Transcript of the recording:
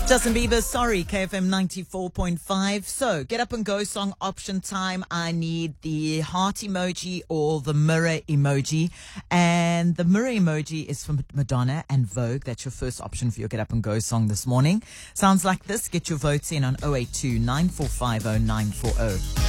Justin Bieber, sorry, KFM 94.5. So, get up and go song option time. I need the heart emoji or the mirror emoji. And the mirror emoji is from Madonna and Vogue. That's your first option for your get up and go song this morning. Sounds like this. Get your votes in on 082 9450 940.